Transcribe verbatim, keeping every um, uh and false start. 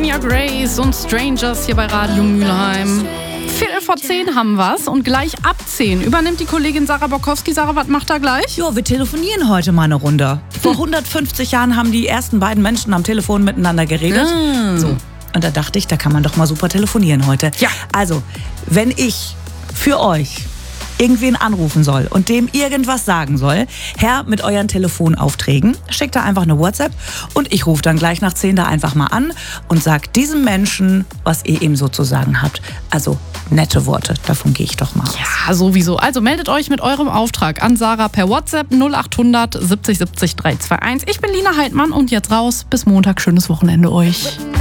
Anya Grace und Strangers hier bei Radio Mülheim. Viertel vor zehn haben wir's und gleich ab zehn übernimmt die Kollegin Sarah Borkowski. Sarah, was macht er gleich? Jo, wir telefonieren heute mal eine Runde. Vor hundertfünfzig Jahren haben die ersten beiden Menschen am Telefon miteinander geredet. Ah. So. Und da dachte ich, da kann man doch mal super telefonieren heute. Ja. Also, wenn ich für euch irgendwen anrufen soll und dem irgendwas sagen soll, her mit euren Telefonaufträgen, schickt da einfach eine WhatsApp und ich rufe dann gleich nach zehn da einfach mal an und sag diesem Menschen, was ihr ihm sozusagen habt. Also nette Worte, davon gehe ich doch mal aus. Ja, sowieso. Also meldet euch mit eurem Auftrag an Sarah per WhatsApp null acht hundert siebzig siebzig drei zwei eins. Ich bin Lina Heidmann und jetzt raus. Bis Montag. Schönes Wochenende euch.